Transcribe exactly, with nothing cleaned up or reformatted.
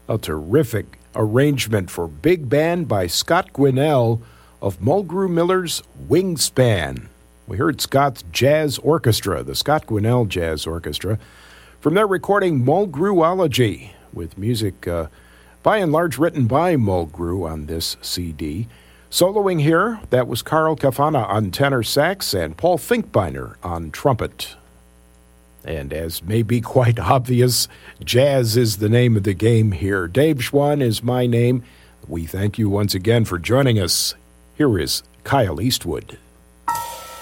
A terrific arrangement for big band by Scott Gwinnell of Mulgrew Miller's Wingspan. We heard Scott's Jazz Orchestra, the Scott Gwinnell Jazz Orchestra, from their recording Mulgrewology, with music uh, by and large written by Mulgrew on this C D. Soloing here, that was Carl Cafana on tenor sax and Paul Finkbeiner on trumpet. And as may be quite obvious, jazz is the name of the game here. Dave Schwann is my name. We thank you once again for joining us. Here is Kyle Eastwood.